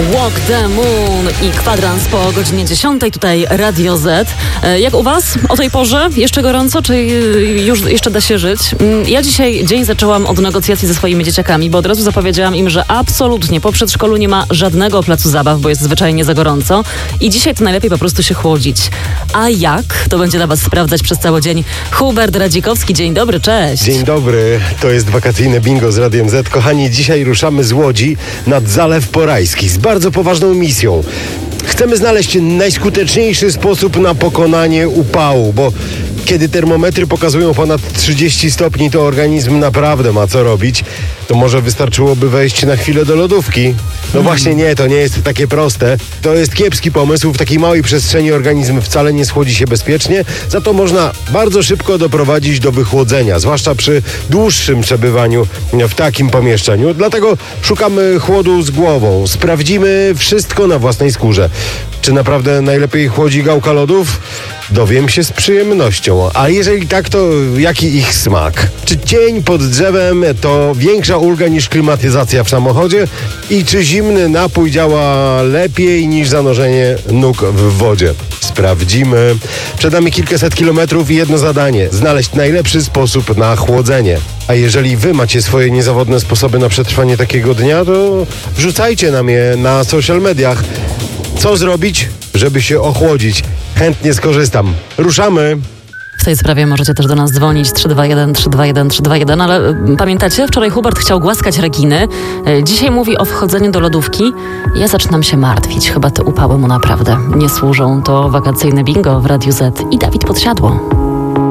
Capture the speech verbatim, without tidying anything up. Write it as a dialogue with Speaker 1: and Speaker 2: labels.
Speaker 1: Walk the Moon i kwadrans po godzinie dziesiątej, tutaj Radio Z. Jak u was o tej porze? Jeszcze gorąco, czy już jeszcze da się żyć? Ja dzisiaj dzień zaczęłam od negocjacji ze swoimi dzieciakami, bo od razu zapowiedziałam im, że absolutnie po przedszkolu nie ma żadnego placu zabaw, bo jest zwyczajnie za gorąco i dzisiaj to najlepiej po prostu się chłodzić. A jak? To będzie dla was sprawdzać przez cały dzień Hubert Radzikowski. Dzień dobry, cześć.
Speaker 2: Dzień dobry, to jest wakacyjne bingo z Radiem Z. Kochani, dzisiaj ruszamy z Łodzi nad Zalew Porajski z bardzo poważną misją. Chcemy znaleźć najskuteczniejszy sposób na pokonanie upału, bo kiedy termometry pokazują ponad trzydzieści stopni, to organizm naprawdę ma co robić. To może wystarczyłoby wejść na chwilę do lodówki? No właśnie nie, to nie jest takie proste. To jest kiepski pomysł. W takiej małej przestrzeni organizm wcale nie schłodzi się bezpiecznie. Za to można bardzo szybko doprowadzić do wychłodzenia, zwłaszcza przy dłuższym przebywaniu w takim pomieszczeniu. Dlatego szukamy chłodu z głową. Sprawdzimy wszystko na własnej skórze. Czy naprawdę najlepiej chłodzi gałka lodów? Dowiem się z przyjemnością. A jeżeli tak, to jaki ich smak? Czy cień pod drzewem to większa ulga niż klimatyzacja w samochodzie? I czy zimny napój działa lepiej niż zanurzenie nóg w wodzie? Sprawdzimy. Przed nami kilkaset kilometrów i jedno zadanie. Znaleźć najlepszy sposób na chłodzenie. A jeżeli wy macie swoje niezawodne sposoby na przetrwanie takiego dnia, to wrzucajcie nam je na social mediach. Co zrobić, żeby się ochłodzić? Chętnie skorzystam. Ruszamy.
Speaker 1: W tej sprawie możecie też do nas dzwonić trzy dwa jeden, trzy dwa jeden, trzy dwa jeden, ale y, pamiętacie? Wczoraj Hubert chciał głaskać Reginy. Y, dzisiaj mówi o wchodzeniu do lodówki. Ja zaczynam się martwić. Chyba te upały mu naprawdę nie służą. To wakacyjne bingo w Radiu Z i Dawid Podsiadło.